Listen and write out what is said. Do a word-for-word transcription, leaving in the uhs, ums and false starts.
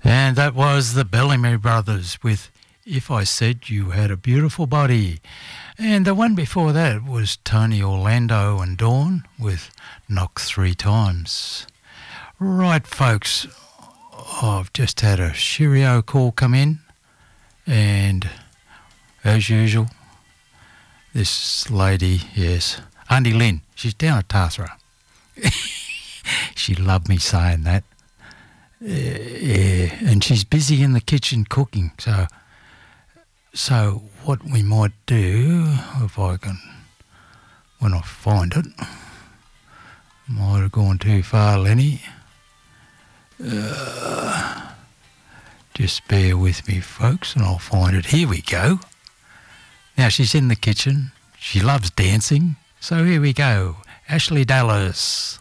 And that was the Bellamy Brothers with If I Said You Had a Beautiful Body. And the one before that was Tony Orlando and Dawn with Knock Three Times. Right, folks, I've just had a Cheerio call come in, and as usual, this lady, yes, Auntie Lynn, she's down at Tathra. She loved me saying that. Uh, yeah, and she's busy in the kitchen cooking, so so what we might do, if I can, when I find it, might have gone too far, Lenny. Uh, just bear with me, folks, and I'll find it. Here we go. Now, she's in the kitchen. She loves dancing, so here we go. Ashley Dallas.